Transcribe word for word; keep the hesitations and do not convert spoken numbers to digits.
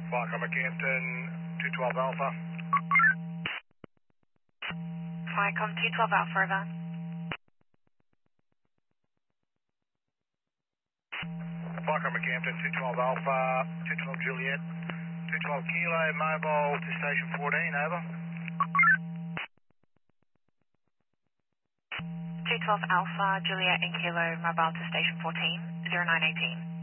Flight Cover Campton, two twelve Alpha. Flycom two twelve Alpha, over. Flight Cover Campton, two twelve Alpha, two twelve Juliet, two twelve Kilo, mobile to station fourteen, over. two twelve Alpha, Juliet and Kilo, mobile to station fourteen, zero nine one eight.